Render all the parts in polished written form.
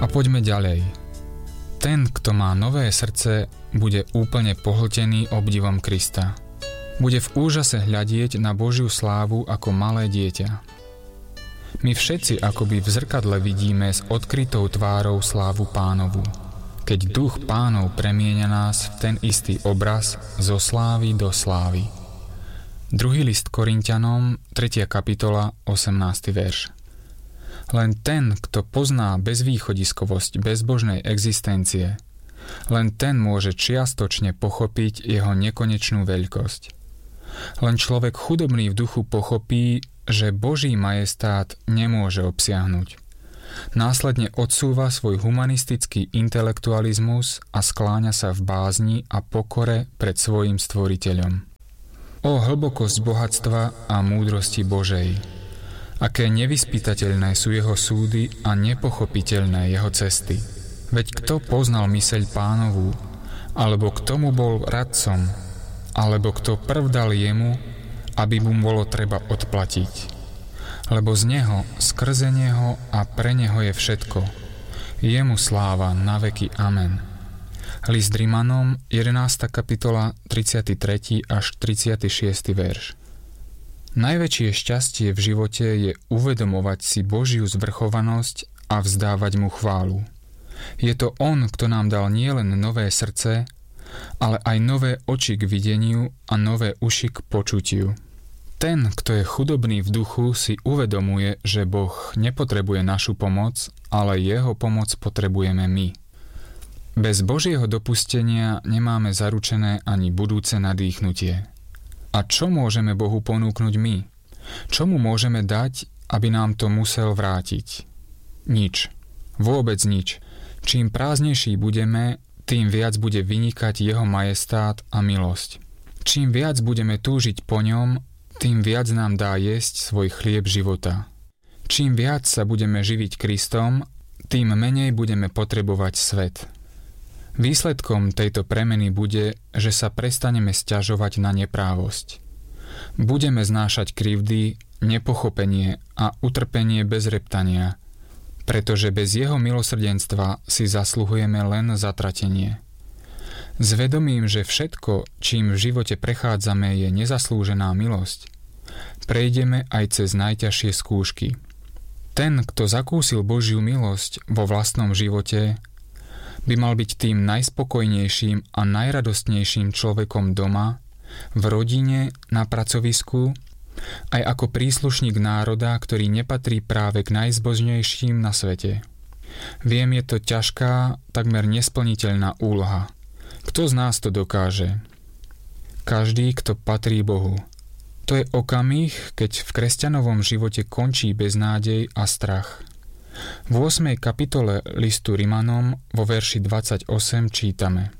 A poďme ďalej. Ten, kto má nové srdce, bude úplne pohltený obdivom Krista. Bude v úžase hľadieť na Božiu slávu ako malé dieťa. My všetci akoby v zrkadle vidíme s odkrytou tvárou slávu Pánovu, keď duch Pánov premieňa nás v ten istý obraz zo slávy do slávy. 2. list Korinťanom, 3. kapitola, 18. verš. Len ten, kto pozná bezvýchodiskovosť bezbožnej existencie, len ten môže čiastočne pochopiť jeho nekonečnú veľkosť. Len človek chudobný v duchu pochopí, že Boží majestát nemôže obsiahnuť. Následne odsúva svoj humanistický intelektualizmus a skláňa sa v bázni a pokore pred svojím stvoriteľom. O hlbokosť bohatstva a múdrosti Božej! Aké nevyspytateľné sú jeho súdy a nepochopiteľné jeho cesty. Veď kto poznal myseľ Pánovu, alebo kto mu bol radcom, alebo kto prv dal jemu, aby mu bolo treba odplatiť. Lebo z neho, skrze neho a pre neho je všetko. Jemu sláva na veky. Amen. List Rimanom, 11. kapitola, 33. až 36. verš. Najväčšie šťastie v živote je uvedomovať si Božiu zvrchovanosť a vzdávať mu chválu. Je to On, kto nám dal nielen nové srdce, ale aj nové oči k videniu a nové uši k počutiu. Ten, kto je chudobný v duchu, si uvedomuje, že Boh nepotrebuje našu pomoc, ale jeho pomoc potrebujeme my. Bez Božieho dopustenia nemáme zaručené ani budúce nadýchnutie. A čo môžeme Bohu ponúknuť my? Čo mu môžeme dať, aby nám to musel vrátiť? Nič. Vôbec nič. Čím prázdnejší budeme, tým viac bude vynikať jeho majestát a milosť. Čím viac budeme túžiť po ňom, tým viac nám dá jesť svoj chlieb života. Čím viac sa budeme živiť Kristom, tým menej budeme potrebovať svet. Výsledkom tejto premeny bude, že sa prestaneme sťažovať na neprávosť. Budeme znášať krivdy, nepochopenie a utrpenie bez reptania, pretože bez jeho milosrdenstva si zasluhujeme len zatratenie. S vedomím, že všetko, čím v živote prechádzame, je nezaslúžená milosť, prejdeme aj cez najťažšie skúšky. Ten, kto zakúsil Božiu milosť vo vlastnom živote, by mal byť tým najspokojnejším a najradostnejším človekom doma, v rodine, na pracovisku, aj ako príslušník národa, ktorý nepatrí práve k najzbožnejším na svete. Viem, je to ťažká, takmer nesplniteľná úloha. Kto z nás to dokáže? Každý, kto patrí Bohu. To je okamih, keď v kresťanovom živote končí beznádej a strach. V 8. kapitole listu Rimanom vo verši 28 čítame: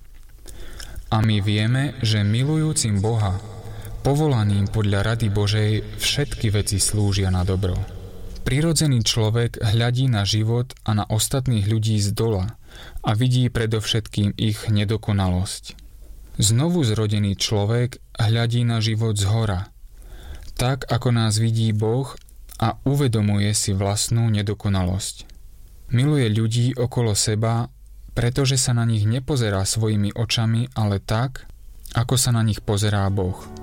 A my vieme, že milujúcim Boha, povolaným podľa rady Božej, všetky veci slúžia na dobro. Prirodzený človek hľadí na život a na ostatných ľudí zdola a vidí predovšetkým ich nedokonalosť. Znovu zrodený človek hľadí na život zhora, tak ako nás vidí Boh, a uvedomuje si vlastnú nedokonalosť. Miluje ľudí okolo seba, pretože sa na nich nepozerá svojimi očami, ale tak, ako sa na nich pozerá Boh.